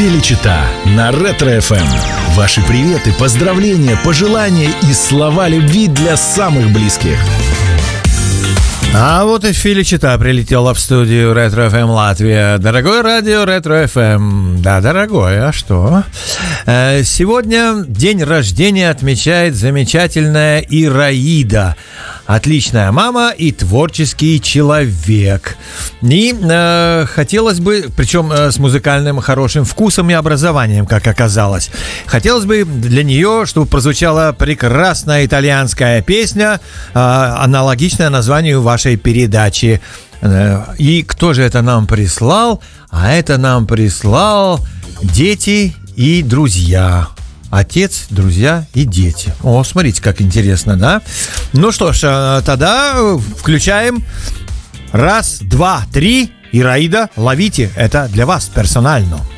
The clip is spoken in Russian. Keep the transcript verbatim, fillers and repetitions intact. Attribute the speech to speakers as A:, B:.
A: Феличита на Ретро-эф эм. Ваши приветы, поздравления, пожелания и слова любви для самых близких.
B: А вот и Феличита прилетела в студию Ретро-эф эм Латвия. Дорогое радио Ретро-эф эм. Да, дорогое, а что? Сегодня день рождения отмечает замечательная Ираида. Отличная мама и творческий человек. И э, хотелось бы, причем э, с музыкальным хорошим вкусом и образованием, как оказалось. Хотелось бы для нее, чтобы прозвучала прекрасная итальянская песня, э, аналогичная названию вашей передачи. Э, и кто же это нам прислал? А это нам прислал дети и друзья. Отец, друзья и дети. О, смотрите, как интересно, да? Ну что ж, тогда включаем. Раз, два, три. Ираида, ловите. Это для вас персонально.